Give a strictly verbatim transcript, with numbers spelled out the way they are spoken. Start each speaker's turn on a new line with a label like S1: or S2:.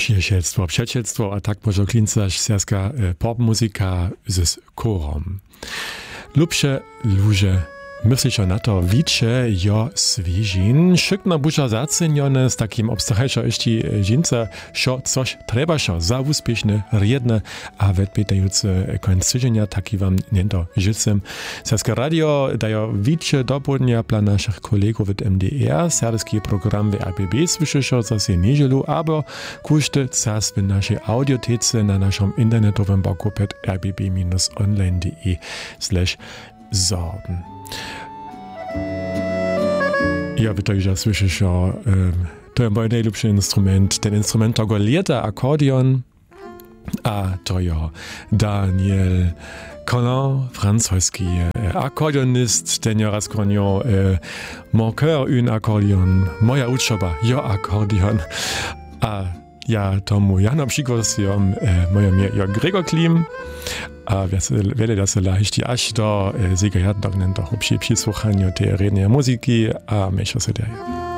S1: Przyjacielstwo, przyjacielstwo, a tak może klincać serska popmuzyka z chórom. Lubsze ludzie myślicie na to, wicze jo swieżin, szykno busza zacenione z takim obstachajszo eści dżinca, szo coś trzeba szo za uspieszne, riedne, a wedpytajuce końc tydzienia, taki wam niento życzę. Serska radio dają wicze do południa dla naszych kolegów w M D R, serski program w R B B słyszycie zase niedzielu, albo kuszty czas w naszej audiotece na naszym internetowym blogu pod r b b online kropka d e slash sorgen. Ja by to już słyszysz, um, to jest mój najlepszy instrument. Ten instrument to lieta akkordeon, a to jest Daniel Collin, francoski akkordeonist, ten ja raz konio mon cœur un akkordeon, moja uczoba, jo akkordeon. A ja tomu ja na przykład ją moja mnie jo Gregor Klim, a wiele da se leicht aż do Siegerjadnog nennt auch przy przy słuchaniu tej rednej muzyki, a myślę sobie